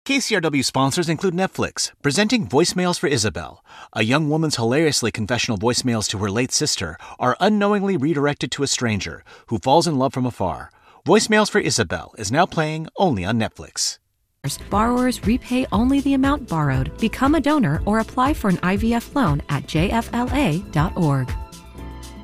KCRW sponsors include Netflix, presenting Voicemails for Isabel. A young woman's hilariously confessional voicemails to her late sister are unknowingly redirected to a stranger who falls in love from afar. Voicemails for Isabel is now playing only on Netflix. Borrowers repay only the amount borrowed. Become a donor or apply for an IVF loan at jfla.org.